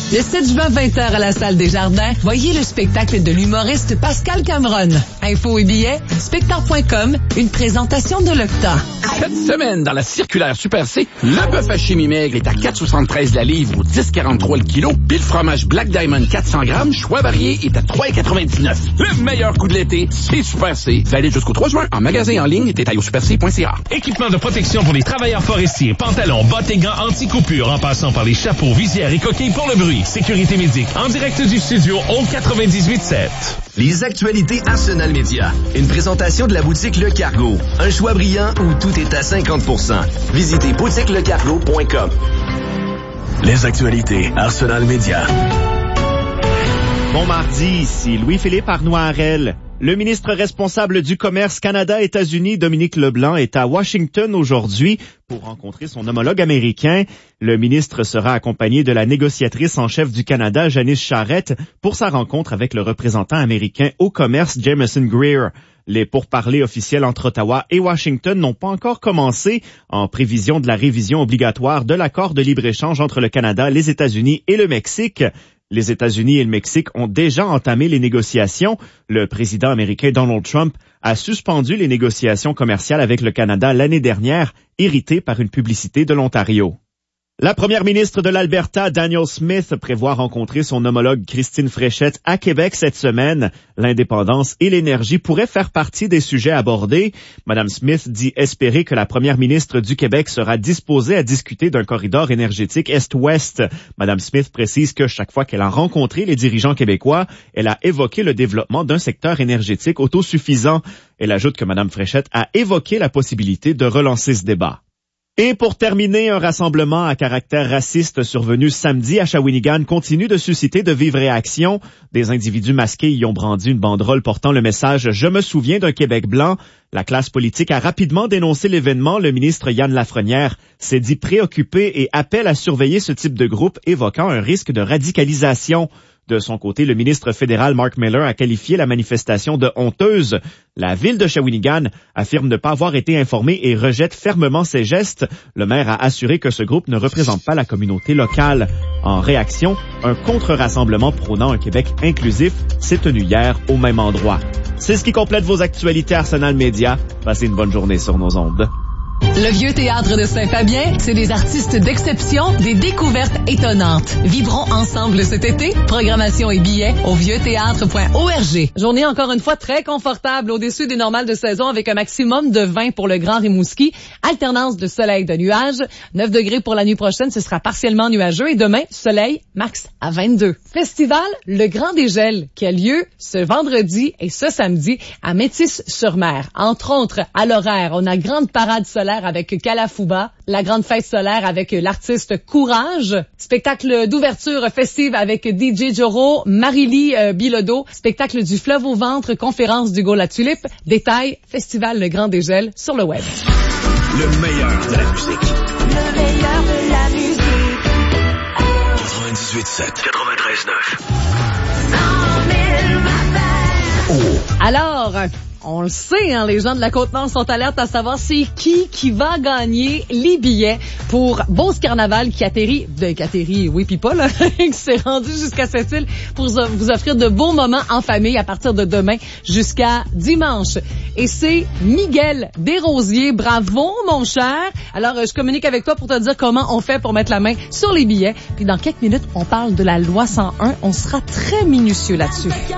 Le 7 juin, 20h à la Salle des Jardins, voyez le spectacle de l'humoriste Pascal Cameron. Infos et billets, spectacle.com, une présentation de l'Octa. Cette semaine, dans la circulaire Super C, le bœuf haché mi-maigre est à 4,73 la livre ou 10,43 le kilo, puis le fromage Black Diamond 400 grammes, choix varié, est à 3,99. Le meilleur coup de l'été, c'est Super C. Valide jusqu'au 3 juin en magasin et en ligne, détail au superc.ca. Équipement de protection pour les travailleurs forestiers, pantalons, bottes et gants anti-coupure en passant par les chapeaux, visières et coquilles pour le bruit. Sécurité Médic, en direct du studio au 98.7. Les actualités Arsenal Média. Une présentation de la boutique Le Cargo. Un choix brillant où tout est à 50%. Visitez boutiquelecargo.com. Les actualités Arsenal Média. Bon mardi, ici Louis-Philippe Arnoirel. Le ministre responsable du commerce Canada-États-Unis, Dominique Leblanc, est à Washington aujourd'hui pour rencontrer son homologue américain. Le ministre sera accompagné de la négociatrice en chef du Canada, Janice Charette, pour sa rencontre avec le représentant américain au commerce, Jameson Greer. Les pourparlers officiels entre Ottawa et Washington n'ont pas encore commencé en prévision de la révision obligatoire de l'accord de libre-échange entre le Canada, les États-Unis et le Mexique. Les États-Unis et le Mexique ont déjà entamé les négociations. Le président américain Donald Trump a suspendu les négociations commerciales avec le Canada l'année dernière, irrité par une publicité de l'Ontario. La première ministre de l'Alberta, Danielle Smith, prévoit rencontrer son homologue Christine Fréchette à Québec cette semaine. L'indépendance et l'énergie pourraient faire partie des sujets abordés. Madame Smith dit espérer que la première ministre du Québec sera disposée à discuter d'un corridor énergétique Est-Ouest. Madame Smith précise que chaque fois qu'elle a rencontré les dirigeants québécois, elle a évoqué le développement d'un secteur énergétique autosuffisant. Elle ajoute que Madame Fréchette a évoqué la possibilité de relancer ce débat. Et pour terminer, un rassemblement à caractère raciste survenu samedi à Shawinigan continue de susciter de vives réactions. Des individus masqués y ont brandi une banderole portant le message « Je me souviens d'un Québec blanc ». La classe politique a rapidement dénoncé l'événement. Le ministre Yann Lafrenière s'est dit préoccupé et appelle à surveiller ce type de groupe, évoquant un risque de radicalisation. De son côté, le ministre fédéral Mark Miller a qualifié la manifestation de honteuse. La ville de Shawinigan affirme ne pas avoir été informée et rejette fermement ces gestes. Le maire a assuré que ce groupe ne représente pas la communauté locale. En réaction, un contre-rassemblement prônant un Québec inclusif s'est tenu hier au même endroit. C'est ce qui complète vos actualités Arsenal Média. Passez une bonne journée sur nos ondes. Le Vieux Théâtre de Saint-Fabien, c'est des artistes d'exception, des découvertes étonnantes. Vivrons ensemble cet été. Programmation et billets au vieuxthéâtre.org. Journée encore une fois très confortable au-dessus des normales de saison avec un maximum de 20 pour le Grand Rimouski. Alternance de soleil et de nuages. 9 degrés pour la nuit prochaine, ce sera partiellement nuageux. Et demain, soleil, max à 22. Festival Le Grand Dégel qui a lieu ce vendredi et ce samedi à Métis-sur-Mer. Entre autres, à l'horaire, on a grande parade solaire avec Calafouba, la grande fête solaire avec l'artiste Courage, spectacle d'ouverture festive avec DJ Joro, Marily Bilodeau, spectacle du fleuve au ventre, conférence d'Hugo Latulippe, détails, Festival Le Grand Dégel sur le web. Le meilleur de la musique. Le meilleur de la musique. 98.7, 93.9. 100 000 Alors, on le sait, hein, les gens de la Côte-Nord sont alertes à savoir c'est qui va gagner les billets pour Beauce Carnaval qui atterrit, oui puis pas là, qui s'est rendu jusqu'à cette île pour vous offrir de beaux moments en famille à partir de demain jusqu'à dimanche. Et c'est Miguel Desrosiers. Bravo, mon cher. Alors, je communique avec toi pour te dire comment on fait pour mettre la main sur les billets. Puis dans quelques minutes, on parle de la loi 101. On sera très minutieux là-dessus.